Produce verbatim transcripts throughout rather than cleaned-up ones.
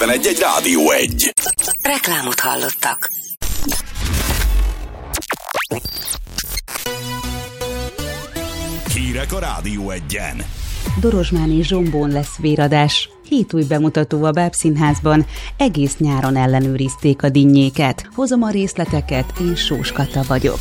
kilencvenegy egy Rádió egy. Reklámot hallottak. Hírek a Rádió egyen. Dorozsmáni Zsombón lesz véradás. Hét új bemutató a Bábszínházban. Egész nyáron ellenőrizték a dinnyéket. Hozom a részleteket, én Sós Kata vagyok.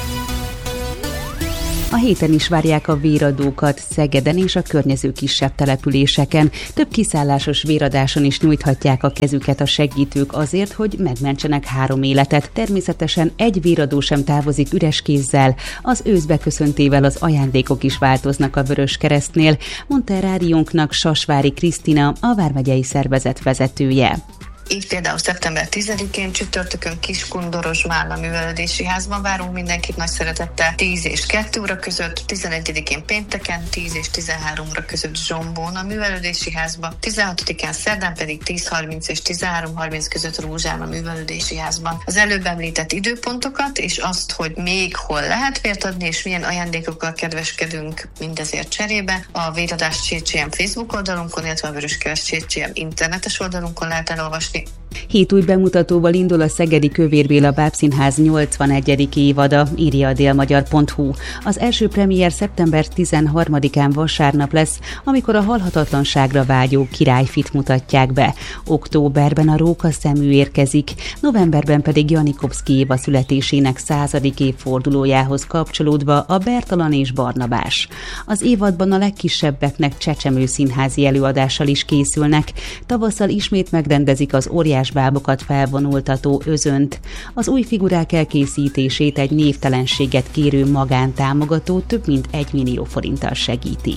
A héten is várják a véradókat Szegeden és a környező kisebb településeken. Több kiszállásos véradáson is nyújthatják a kezüket a segítők azért, hogy megmentsenek három életet. Természetesen egy véradó sem távozik üres kézzel. Az ősz beköszöntével az ajándékok is változnak a Vöröskeresztnél, mondta a rádiónknak Sasvári Krisztina, a vármegyei szervezet vezetője. Így például szeptember tizedikén csütörtökön Kiskun-Dorozsmán a művelődési házban várunk mindenkit nagy szeretettel tíz és kettő óra között, tizenegyedikén pénteken tíz és tizenhárom óra között Zsombón a művelődési házban, tizenhatodikán szerdán pedig tíz harminc és tizenhárom harminc között Rózsán a művelődési házban. Az előbb említett időpontokat és azt, hogy még hol lehet vért adni és milyen ajándékokkal kedveskedünk mindezért cserébe, a Véradás cé cé em Facebook oldalunkon, illetve a Vöröskereszt cé cé em internetes oldalunkon lehet elolvasni. Hét új bemutatóval indul a szegedi Kövér Béla Bábszínház nyolcvanegyedik évada, írja a délmagyar pont hu. Az első premier szeptember tizenharmadikán vasárnap lesz, amikor a halhatatlanságra vágyó királyfit mutatják be. Októberben a Róka szemű érkezik, novemberben pedig Janikovszky Éva születésének századik évfordulójához kapcsolódva a Bertalan és Barnabás. Az évadban a legkisebbeknek csecsemő színházi előadással is készülnek. Tavasszal ismét megrendezik az óriásbábokat felvonultató özönt. Az új figurák elkészítését egy névtelenséget kérő magántámogató több mint egy millió forinttal segíti.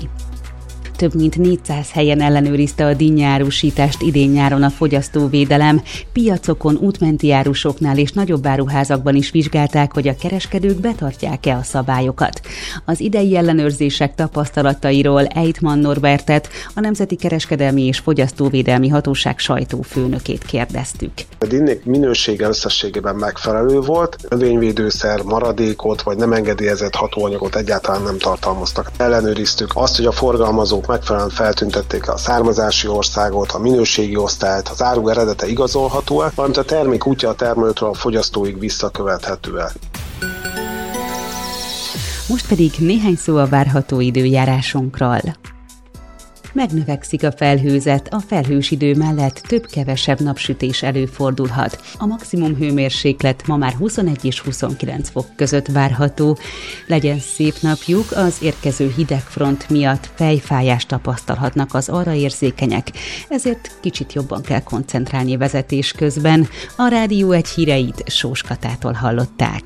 Több mint négyszáz helyen ellenőrizte a dinnyárusítást idén-nyáron a fogyasztóvédelem. Piacokon, útmenti árusoknál és nagyobb áruházakban is vizsgálták, hogy a kereskedők betartják-e a szabályokat. Az idei ellenőrzések tapasztalatairól Eitman Norbertet, a Nemzeti Kereskedelmi és Fogyasztóvédelmi Hatóság sajtófőnökét kérdeztük. A dinnyék minősége összességében megfelelő volt, növényvédőszer, maradékot vagy nem engedélyezett hatóanyagot egyáltalán nem tartalmaztak. Ellenőriztük azt, hogy a forgalmazók megfelelően feltüntették a származási országot, a minőségi osztályt, az áru eredete igazolható-e, valamint a termék útja a termelőtől a fogyasztóig visszakövethető-e. Most pedig néhány szó a várható időjárásunkról. Megnövekszik a felhőzet, a felhős idő mellett több-kevesebb napsütés előfordulhat. A maximum hőmérséklet ma már huszonegy és huszonkilenc fok között várható. Legyen szép napjuk, az érkező hidegfront miatt fejfájást tapasztalhatnak az arra érzékenyek, ezért kicsit jobban kell koncentrálni vezetés közben. A Rádió egy híreit Sós Katától hallották.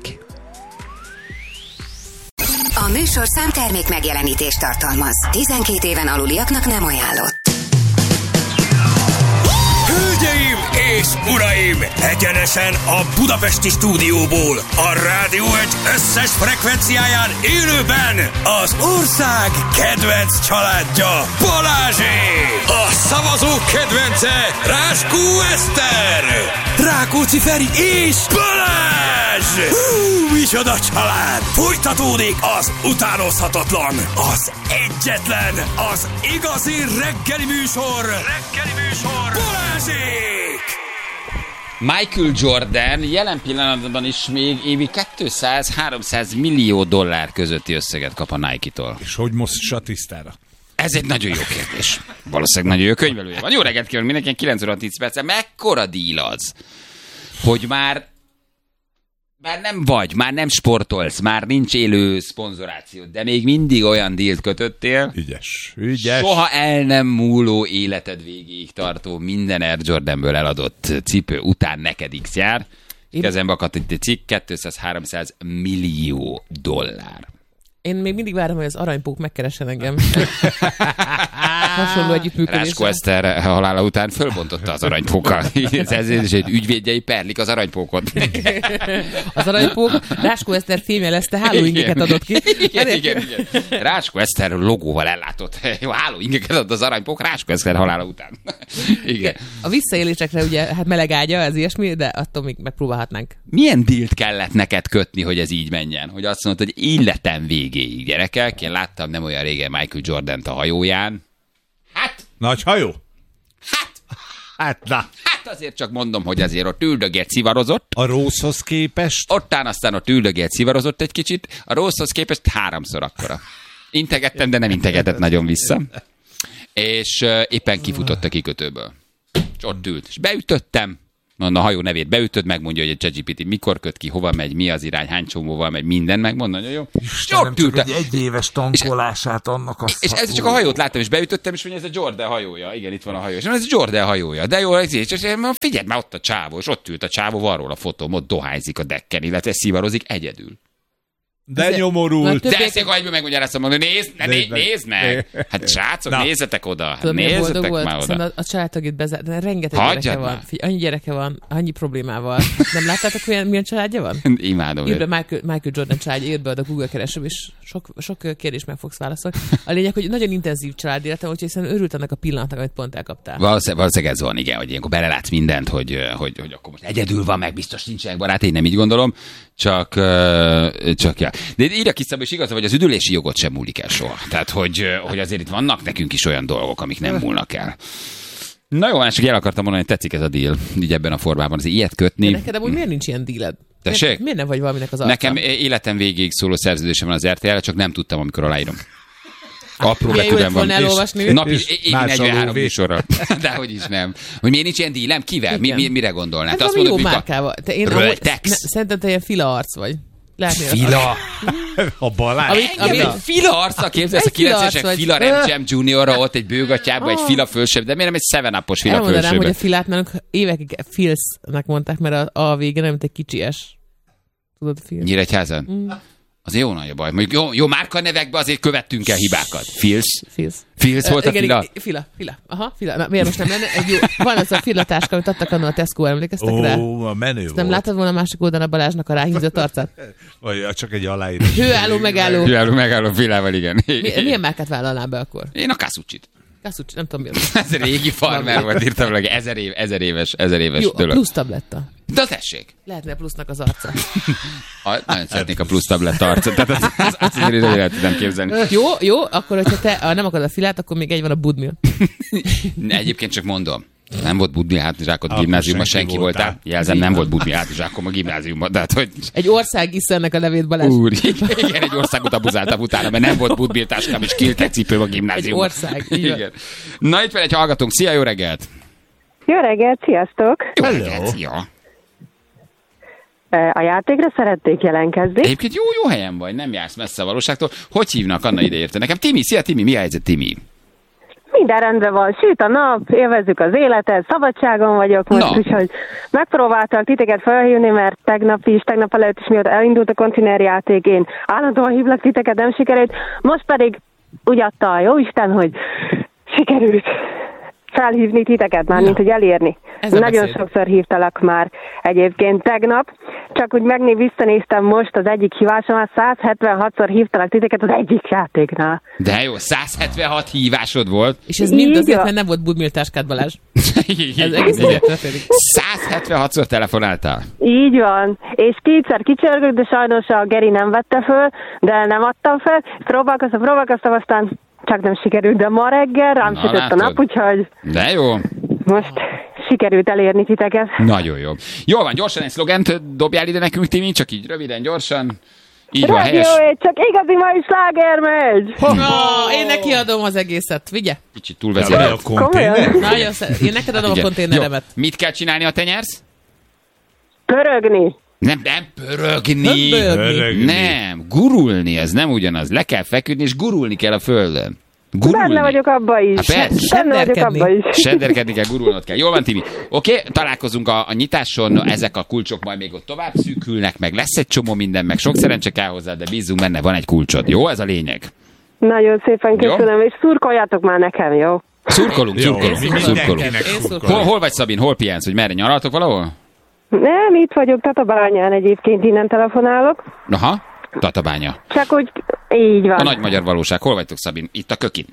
A műsorszám termék megjelenítést tartalmaz. tizenkét éven aluliaknak nem ajánlott. Hölgyeim és uraim! Egyenesen a budapesti stúdióból, a Rádió egy összes frekvenciáján élőben az ország kedvenc családja, Balázsék! A szavazók kedvence, Ráskó Eszter! Rákóczi Feri és Balázs! Hú, micsoda család! Folytatódik az utánozhatatlan, az egyetlen, az igazi reggeli műsor! Reggeli műsor! Balázsék! Michael Jordan jelen pillanatban is még évi kétszáz-háromszáz millió dollár közötti összeget kap a Nike-tól. És hogy mossa tisztára? Ez egy nagyon jó kérdés. Valószínűleg nagyon jó könyvelője van. Jó reggelt kívánok mindenkinek, kilenc óra tíz perc. Mekkora díl az, hogy már Már nem vagy, már nem sportolsz, már nincs élő szponzoráció, de még mindig olyan dílt kötöttél. Ügyes, ügyes. Soha el nem múló életed végéig tartó minden Air Jordanből eladott cipő után neked X jár. Kezembe akadt itt egy cikk, kétszáz-háromszáz millió dollár. Én még mindig várom, hogy az aranypók megkeressen engem. Hasonló együttműködésre. Ráskó Eszter halála után fölbontotta az aranypókkal. Ez is egy ügyvédjei perlik az aranypókot. Az aranypók Ráskó Eszter fémjelezte hálóingeket adott ki. Igen, igen, igen. Ráskó Eszter logóval ellátott jó hálóingeket adott az aranypók Ráskó Eszter halála után. Igen. A visszaélésekre ugye hát meleg ágya, ez ilyesmi, de attól még megpróbálhatnánk. Milyen dílt kellett neked kötni, hogy ez így menjen? Hogy azt mondod, hogy életem végéig, gyerekek. Én láttam nem olyan régen Michael Jordant a hajóján. Hát? Nagy hajó? Hát? Hát, na. Hát? Hát azért csak mondom, hogy azért ott üldögélt, szivarozott. A Rószhoz képest? Ottán aztán ott üldögélt, szivarozott egy kicsit. A Rószhoz képest háromszor akkora. Integettem, de nem integetett nagyon vissza. És uh, éppen kifutott a kikötőből. És ott ült. És beütöttem. Mondom, a hajó nevét beütött, megmondja, hogy a ChatGPT mikor köt ki, hova megy, mi az irány, hány csomóval megy, minden megmondja, nagyon jó. Istenem, csak egy egyéves tankolását annak a... És ez csak a hajót láttam, és beütöttem, és mondja, ez a Jordan hajója. Igen, itt van a hajó. És mondja, ez a Jordan hajója. De jó, és figyeld már, ott a csávó, és ott ült a csávó, van róla a fotóm, ott dohányzik a dekken, illetve szivarozik egyedül. De ez nyomorult. De ezt akkor egyből megmagyaráztam mondani, nézd, ne, nézd, nézd meg. Hát srácok, Na. nézzetek oda. Hát Tudom, nézzetek már oda. Szóval a családtagét bezárt, de rengeteg Hagyjad gyereke már. van. Figy, annyi gyereke van, annyi problémával. Nem láttátok, milyen, milyen családja van? Imádom. Írd be Michael, Michael Jordan családja, írd be a Google keresőbe, és sok, sok kérdést meg fogsz válaszolni. A lényeg, hogy nagyon intenzív család életem, úgyhogy szerintem örült annak a pillanatnak, amit pont elkaptál. Valószínűleg, valószínűleg ez van, igen, hogy ilyenkor belelátsz mindent, hogy, hogy, hogy akkor most egyedül van, meg biztos nincsenek barát, én nem így gondolom, csak, csak ja. De írja ki Szabó, és igaz, hogy az üdülési jogot sem múlik el soha. Tehát, hogy, hogy azért itt vannak nekünk is olyan dolgok, amik nem múlnak el. Na jó, csak el akartam mondani, hogy tetszik ez a deal, így ebben a formában. Az ilyet kötni. De neked amúgy miért nincs ilyen dealed? Tessék? Miért nem vagy valaminek az arcán? Nekem életem végéig szóló szerződésem van az er té el, csak nem tudtam, amikor aláírom. Apró milyen betűben van. elolvasni. Napi évi negyvenhárom műsorra. Dehogy is nem. Hogy miért nincs ilyen dílem? Kivel? Mi, mi, mire gondolnál? Hát te azt valami mondod, jó hogy márkával. Te én amúgy, ne, szerintem te ilyen fila arc vagy. Látni fila? A Balázs? Amit, amit fila. fila arcra képzelsz, a kilencvenesek Fila Rem Jam Juniorra ott egy bőgatyába, egy fila fölsőbb, de miért nem egy seven upos fila fölsőbb? Elmondanám, hogy a filát nálunk évekig Filsznek mondták, mert a, a vége nem, mint egy kicsi es. Tudod, Filsz? Nyíregyházan? Mm. Az jó nagy a baj. Mondjuk jó, jó márkanevekben azért követtünk el hibákat. Filsz? Filsz. Filsz volt a igen, fila? Igen, fila, fila. Aha, fila. Na, miért most nem lenne? Egy jó, van az a filatáska, amit adtak annak a Tesco, emlékeztek Ó, rá? Ó, a menő volt. Nem láttad volna a másik oldalon a Balázsnak a ráhízott arcát? Vagy csak egy aláírás. Hőálló, megálló. Hőálló, megálló filával, igen. Mi, milyen márkát vállalnál be akkor? Én a Kasucsit. Kasucsit, nem tudom mi az. Ez régi farmer volt, írtam meg, ezer, év, ezer éves, ezer éves jó, dolog. Jó, a plusz tabletta. De tessék. Lehetne a plusznak az arca. A, nagyon szeretnék a plusz tabletta arcot, tehát azt az, az, az, az, az tudom képzelni. Jó, jó, akkor hogyha te a, nem akarod a filát, akkor még egy van a budmil. Egyébként csak mondom. Nem volt budmi hátizsákot a gimnáziumban, senki, senki voltál. voltál. Jelzem, nem volt budmi hátizsákom a gimnáziumban. De hát, hogy... Egy ország isz ennek a nevét, Balázs. Úr, igen, egy országot abuzáltam utána, mert nem volt budmi táskám, és kiltek cipőm a gimnáziumban. Egy ország, igen. Na, itt van egy hallgatónk. Szia, jó reggelt! Jó reggelt, sziasztok! Jó reggelt, szia! A játékra szerették jelentkezni. Egyébként jó, jó helyen vagy, nem jársz messze a valóságtól. Hogy hívnak, Anna ide érte? Nekem Timi, szia Timi, mi a helyzet, Timi? Minden rendben van, süt a nap, élvezzük az életet, szabadságon vagyok most, no. Úgyhogy megpróbáltak titeket felhívni, mert tegnap is, tegnap előtt is mióta elindult a konténerjáték, én állandóan hívlak titeket, nem sikerült. Most pedig úgy adta a jóisten, hogy sikerült felhívni titeket már, ja. Mint hogy elérni. Nagyon sokszor hívtalak már egyébként tegnap, csak úgy megnév visszanéztem most az egyik hívásom, már száz hetvenhatszor hívtalak titeket az egyik játéknál. De jó, száz hetvenhat hívásod volt. És ez mind azért, mert nem volt budmiltáskád, Balázs. Ez egész száz hetvenhatszor telefonáltál. Így van, és kétszer kicsörgök, de sajnos a Geri nem vette föl, de nem adtam fel. Próbálkoztam, próbálkoztam, aztán csak nem sikerült, de ma reggel rám sütött a nap, úgyhogy... De jó. Most sikerült elérni titeket. Nagyon jó. Jól van, gyorsan egy szlogent dobjál ide nekünk, Timi, csak így röviden, gyorsan. Így van, helyes. Rádió, csak igazi mai sláger megy! Oh, én neki adom az egészet, vigye. Kicsit túlvezérelt. A konténer? Nagyon szeret. Én neked adom igen. A konténeremet. Jó. Mit kell csinálni, ha te nyersz? Pörögni. Nem, nem pörögni. Nem pörögni. Nem, gurulni, ez nem ugyanaz. Le kell feküdni, és gurulni kell a földön. Gurulni. Benne vagyok abba is. Hát Benne vagyok abba is. Senderkedni kell, gurulnod kell. Jól van, Timi. Oké, okay, találkozunk a, a nyitáson, ezek a kulcsok majd még ott tovább szűkülnek, meg lesz egy csomó minden, meg sok szerencse kell hozzá, de bízunk benne, van egy kulcsod. Jó, ez a lényeg. Nagyon szépen köszönöm, jó? És szurkoljátok már nekem, jó? Szurkolunk, szurkolunk, jó, szurkolunk. szurkolunk. Hol, hol vagy, Szabin? Hol pihensz, hogy merre nyaraltok valahol? Nem, itt vagyok Tatabányán egyébként, innen telefonálok. Aha. Tatabánya. Csak úgy Így van. A nagy magyar valóság. Hol vagytok, Szabin? Itt a kökin.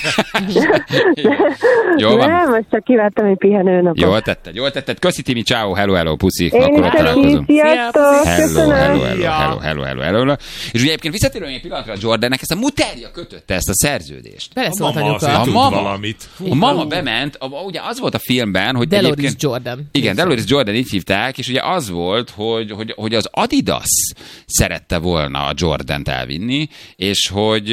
Jól van? Nem, most csak kivettem egy pihenőnapot. Jól tetted, jól tetted. Köszi, Timi, ciao, hello, hello, puszi. Én Akkor ott is találkozunk. sziasztok, Hello, hello, hello, köszönöm. hello, hello, hello, hello. És ugye egyébként visszatérően egy pillanatra a Jordannek, ezt a muterja kötötte ezt a szerződést. Beleszólt A mama anyuka. azért A tud mama, valamit. a mama bement, a, ugye az volt a filmben, hogy Deloris egyébként... Jordan. Igen, Deloris Jordan, így hívták, és ugye az volt, hogy, hogy, hogy az Adidas szerette volna a Jordant elvinni, és hogy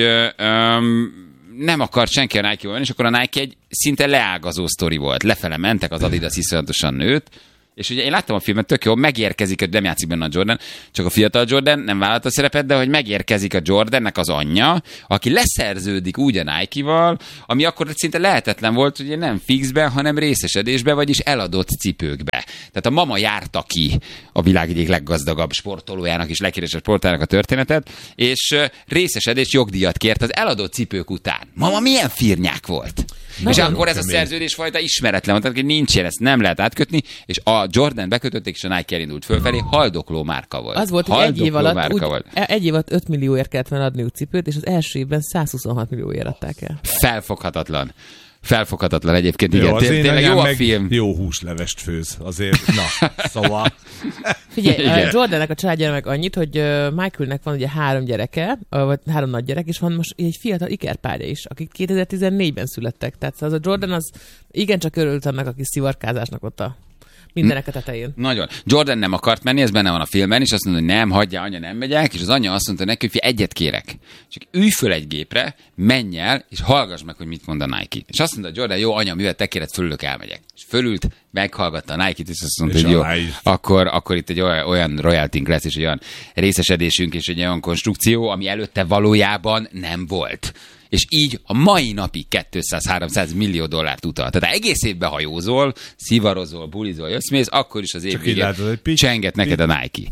öm, nem akart senki a Nike-val, és akkor a Nike egy szinte leágazó sztori volt. Lefele mentek, az Adidas iszonyatosan nőtt, és ugye én láttam a filmet, tök jó, megérkezik, hogy nem játszik benne a Jordan, csak a fiatal Jordan nem vállalta a szerepet, de hogy megérkezik a Jordannek az anyja, aki leszerződik úgy a Nike-val, ami akkor szinte lehetetlen volt, ugye nem fixbe, hanem részesedésbe, vagyis eladott cipőkbe. Tehát a mama járta ki a világ egyik leggazdagabb sportolójának és leghíresebb sportolójának a történetet, és részesedés jogdíjat kért az eladott cipők után. Mama milyen firnyák volt! Na, és akkor ez a szerződésfajta ismeretlen, tehát hogy nincs ilyen, ezt nem lehet átkötni, és a Jordan bekötötték, és a Nike elindult fölfelé, haldokló márka volt. Az volt, hogy egy év alatt, úgy, volt. egy év alatt öt millióért kellett volna adniuk cipőt, és az első évben százhuszonhat millióért adták el. Felfoghatatlan. Felfoghatatlan egyébként, Jó, igen. Tényleg jó a film. Jó húslevest főz, azért, na, szóval. Figyelj, a Jordannek a családjára meg annyit, hogy Michaelnek van ugye három gyereke, vagy három nagy gyerek, és van most egy fiatal ikerpárja is, akik kétezer-tizennégyben születtek. Tehát az a Jordan az igencsak örült annak a kis szivarkázásnak ott a mindenek a tetején. Nagyon. Jordan nem akart menni, ez benne van a filmben, és azt mondta, hogy nem, hagyja, anya, nem megyek, és az anya azt mondta neki, hogy egyet kérek. Csak ülj föl egy gépre, menj el, és hallgass meg, hogy mit mond a Nike. És azt mondta Jordan, jó, anya, mivel te kéred, fölülök, elmegyek. És fölült, meghallgatta a Nike-t, és azt mondta, és hogy jó, akkor, akkor itt egy olyan, olyan royaltink lesz, és egy olyan részesedésünk, és egy olyan konstrukció, ami előtte valójában nem volt. És így a mai napig kétszáz-háromszáz millió dollárt utal. Tehát egész évben hajózol, szivarozol, bulizol, jössz, mész, akkor is az év végén csenget neked a Nike.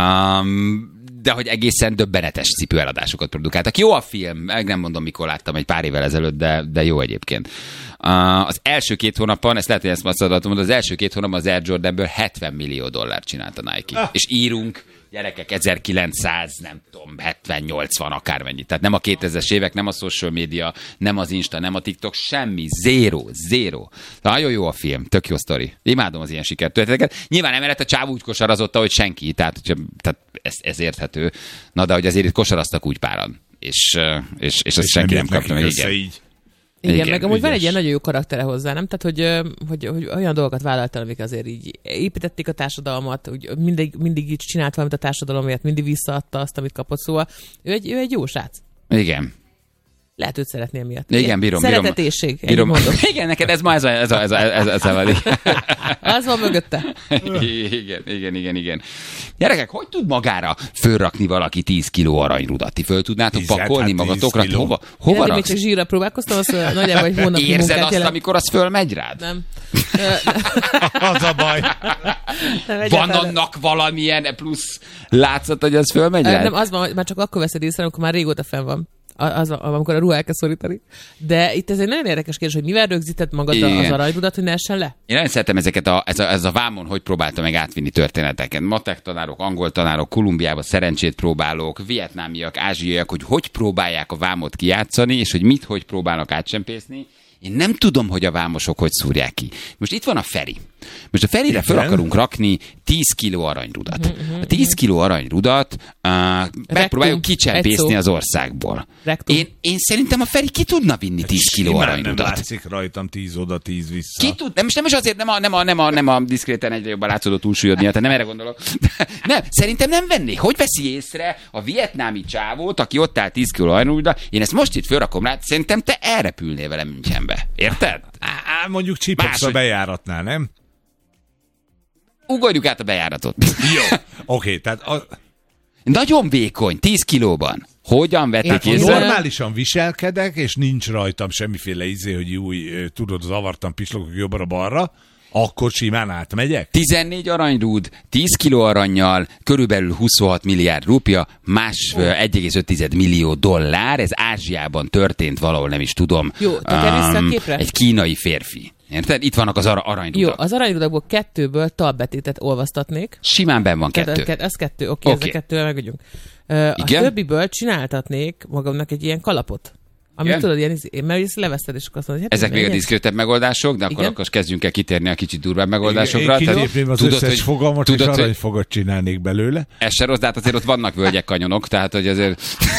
Um, de hogy egészen döbbenetes cipőeladásokat produkáltak. Jó a film, meg nem mondom, mikor láttam, egy pár évvel ezelőtt, de, de jó egyébként. Uh, az első két hónapban, ezt lehet, hogy ezt már szadatom, az első két hónapban az Air Jordanből hetven millió dollárt csinált a Nike. Ah. És írunk, gyerekek, ezerkilencszáz, nem tudom, hetven nyolcvan akármennyi. Tehát nem a kétezres évek, nem a social media, nem az Insta, nem a TikTok, semmi, zéro, zéro. Nagyon jó a film, tök jó sztori. Imádom az ilyen sikertörténeteket. Nyilván emellett a csáv úgy kosarazott, hogy senki, tehát, tehát ez, ez érthető. Na, de hogy azért itt kosaraztak úgy páran. És, és, és azt senki nem kapta meg. Igen. Így. Igen, igen, meg amúgy van egy ilyen nagyon jó karaktere hozzá, nem? Tehát, hogy, hogy, hogy olyan dolgokat vállaltál, amik azért így építették a társadalmat, úgy mindig, mindig így csinált valamit a társadalomért, mindig visszaadta azt, amit kapott, szóval ő egy, ő egy jó srác. Igen. Lehet őt szeretni emiatt. Igen, bírom, Szeretetésség, bírom. bírom. Igen, neked ez ma ez a, ez a, ez a, ez a, ez a, ez a az van mögötte. Igen, igen, igen, igen. Gyerekek, hogy tud magára fölrakni valaki tíz kiló aranyrudat? Ti föl tudnátok tíz, pakolni hát magatokra? Hova, hova raksz? Én még csak zsírra próbálkoztam, az nagyjából egy hónapnyi munkát érzed azt, jelent. amikor az fölmegy rád? Nem. Az a baj. Nem, van annak valamilyen plusz látszat, hogy az fölmegy rád? Nem, az van, hogy már csak akkor veszed észre, amikor már régóta fenn van. Az, amikor a ruha elkezd szorítani. De itt ez egy nagyon érdekes kérdés, hogy mivel rögzíted magad igen. az aranyrudat, hogy ne essen le? Én nagyon szeretem ezeket a, ez a, ez a vámon, hogy próbáltam meg átvinni történeteket. Matek tanárok, angol tanárok, Kolumbiába szerencsét próbálók, vietnámiak, ázsiaiak, hogy hogy próbálják a vámot kijátszani, és hogy mit, hogy próbálnak átcsempészni. Én nem tudom, hogy a vámosok hogy szúrják ki. Most itt van a Feri. Most a Ferire fel akarunk rakni tíz kiló aranyrudat. A tíz kiló aranyrudat uh, megpróbáljuk kicsempészni az országból. Én, én szerintem a Feri ki tudna vinni tíz kiló aranyrudat. Nem látszik rajtam tíz oda, tíz vissza. Ki tud, nem, most nem is azért, nem a, nem a, nem a, nem a diszkréten egyre jobban látszódó túlsúlyod miatt, nem erre gondolok. Nem, szerintem nem venné. Hogy veszi észre a vietnámi csávót, aki ott áll tíz kiló aranyrudat? Én ezt most itt fölrakom rá, szerintem te elrepülnél velem Münchenbe. Érted? Á, mondjuk csipogsz a bejáratnál, nem? Ugorjuk át a bejáratot. Jó, oké, okay, tehát... A... Nagyon vékony, tíz kilóban. Hogyan vették észre? Normálisan viselkedek, és nincs rajtam semmiféle izé, hogy új, tudod, zavartam, pislogok jobbra-balra, akkor simán átmegyek? tizennégy aranyrúd, tíz kiló arannyal, körülbelül huszonhat milliárd rupia, más oh. egy egész öt millió dollár, ez Ázsiában történt valahol, nem is tudom. Jó, te um, egy kínai férfi. Érted? Itt vannak az ar- aranyrudak. Jó, az aranyrudakból kettőből talbetétet olvasztatnék. Simán benn van kettő. Ke- ke- ez kettő, oké, okay, okay. Ezzel kettővel megügyünk. A többiből csináltatnék magamnak egy ilyen kalapot. Amit igen? Tudod, ilyen, mert ezt leveszted, és akkor azt mondod, hogy ezek még a diszkrétebb megoldások, de akkor, akkor kezdjünk el kitérni a kicsit durvább megoldásokra. Én kilépném az tudod, összes fogalmat, és aranyfogat csinálnék belőle. Ez se rossz, de hát azért ott vannak völgyek, kanyonok, tehát hogy azért...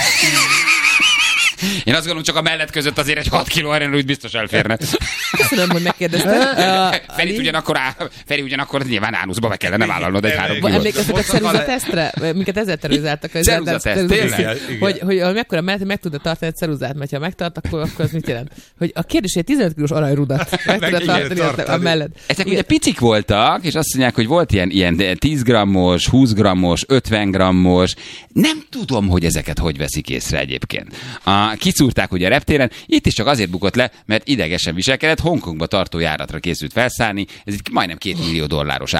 Én azt gondolom, csak a mellett között azért egy hat kiló aranyra úgy biztos elférne. Köszönöm, hogy megkérdezted. Feri ugyanakkor, Feri ugyanakkor nyilván ánuszba be kellene vállalnod egy három kilót. Emlékeztetek ceruzatesztre? Minket ezzel terrorizáltak. Ceruzateszt, tényleg. Hogy, hogy mekkora mellett meg tudod tartani egy ceruzát, mert ha megtart, akkor, akkor az mit jelent? Hogy a kérdés, hogy tizenöt kilós aranyrudat meg tudod tartani, tartani a mellett. Ezek ugye picik voltak, és azt mondják, hogy volt ilyen, ilyen tíz grammos, húsz grammos, ötven grammos. Nem tudom, hogy ezeket hogy veszik észre egyébként. A, kiszúrták ugye a reptéren, itt is csak azért bukott le, mert idegesen viselkedett, Hongkongba tartó járatra készült felszállni, ez itt majdnem két millió dolláros